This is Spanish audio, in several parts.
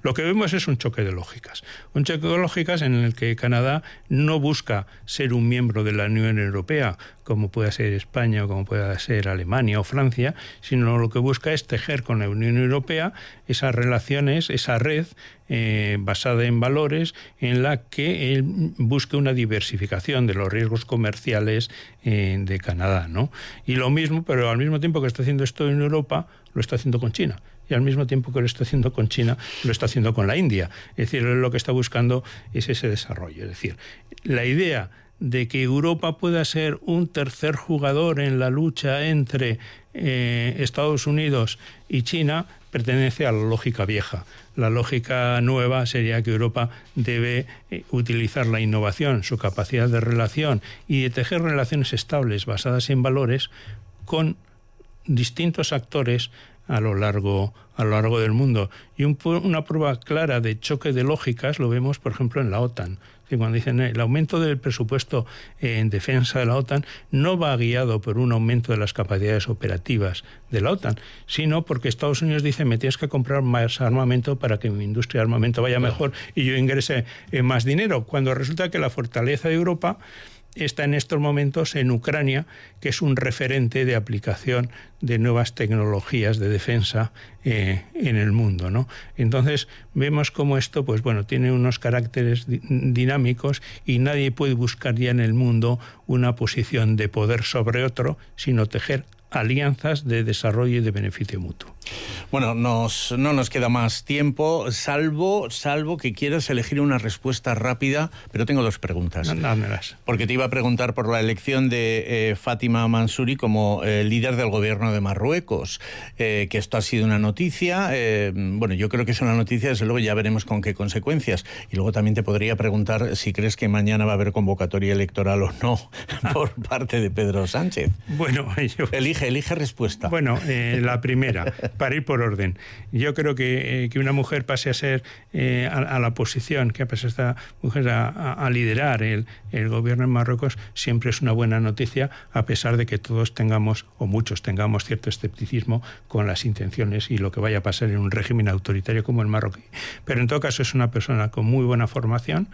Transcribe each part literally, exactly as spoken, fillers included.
Lo que vemos es un choque de lógicas. Un choque de lógicas en el que Canadá no busca ser un miembro de la Unión Europea, como pueda ser España o como pueda ser Alemania o Francia, sino lo que busca es tejer con la Unión Europea esas relaciones, esa red eh, basada en valores en la que él busque una diversificación de los riesgos comerciales eh, de Canadá, ¿no? Y lo mismo, pero al mismo tiempo que está haciendo esto en Europa, lo está haciendo con China. Y al mismo tiempo que lo está haciendo con China, lo está haciendo con la India. Es decir, lo que está buscando es ese desarrollo. Es decir, la idea de que Europa pueda ser un tercer jugador en la lucha entre eh, Estados Unidos y China pertenece a la lógica vieja. La lógica nueva sería que Europa debe eh, utilizar la innovación, su capacidad de relación y de tejer relaciones estables basadas en valores con distintos actores a lo largo a lo largo del mundo. Y un, una prueba clara de choque de lógicas lo vemos, por ejemplo, en la OTAN. Que cuando dicen el aumento del presupuesto en defensa de la OTAN no va guiado por un aumento de las capacidades operativas de la OTAN, sino porque Estados Unidos dice me tienes que comprar más armamento para que mi industria de armamento vaya mejor y yo ingrese eh, más dinero, cuando resulta que la fortaleza de Europa está en estos momentos en Ucrania, que es un referente de aplicación de nuevas tecnologías de defensa eh, en el mundo, ¿no? Entonces vemos cómo esto, pues bueno, tiene unos caracteres di- dinámicos y nadie puede buscar ya en el mundo una posición de poder sobre otro, sino tejer alianzas de desarrollo y de beneficio mutuo. Bueno, nos, no nos queda más tiempo, salvo, salvo que quieras elegir una respuesta rápida, pero tengo dos preguntas. Dámelas. Porque te iba a preguntar por la elección de eh, Fátima Mansouri como eh, líder del gobierno de Marruecos, eh, que esto ha sido una noticia, eh, bueno, yo creo que es una noticia, desde luego ya veremos con qué consecuencias. Y luego también te podría preguntar si crees que mañana va a haber convocatoria electoral o no por parte de Pedro Sánchez. Bueno, yo... Elige, elige respuesta. Bueno, eh, la primera, para ir por orden. Yo creo que, eh, que una mujer pase a ser eh, a, a la posición, que pase esta mujer a, a, a liderar el, el gobierno en Marruecos, siempre es una buena noticia, a pesar de que todos tengamos, o muchos tengamos, cierto escepticismo con las intenciones y lo que vaya a pasar en un régimen autoritario como el marroquí. Pero en todo caso es una persona con muy buena formación.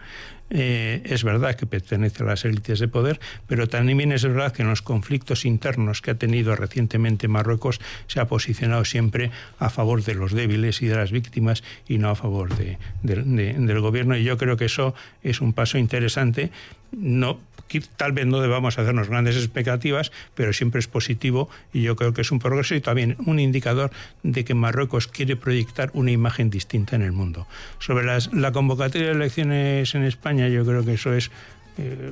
Eh, es verdad que pertenece a las élites de poder, pero también es verdad que en los conflictos internos que ha tenido recientemente Marruecos se ha posicionado siempre a favor de los débiles y de las víctimas y no a favor de, de, de, del gobierno, y yo creo que eso es un paso interesante. No, tal vez no debamos hacernos grandes expectativas, pero siempre es positivo y yo creo que es un progreso y también un indicador de que Marruecos quiere proyectar una imagen distinta en el mundo. Sobre las, la convocatoria de elecciones en España, yo creo que eso es... Eh,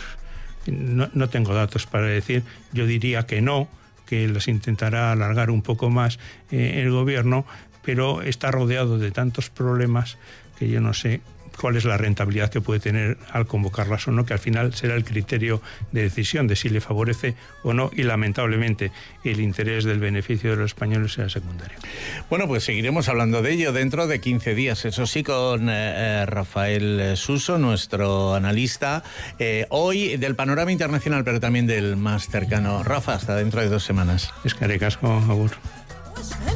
no, no tengo datos para decir, yo diría que no, que las intentará alargar un poco más eh, el gobierno, pero está rodeado de tantos problemas que yo no sé cuál es la rentabilidad que puede tener al convocarlas o no, que al final será el criterio de decisión de si le favorece o no, y lamentablemente el interés del beneficio de los españoles será secundario. Bueno, pues seguiremos hablando de ello dentro de quince días, eso sí, con eh, Rafael Suso, nuestro analista, eh, hoy del panorama internacional, pero también del más cercano. Rafa, hasta dentro de dos semanas. Eskerrik asko, agur.